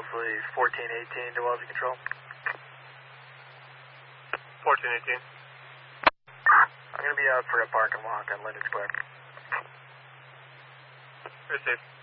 Wellesley 1418 to Wellesley Control. 1418. I'm going to be out for a park and walk on Linden Square. Receive.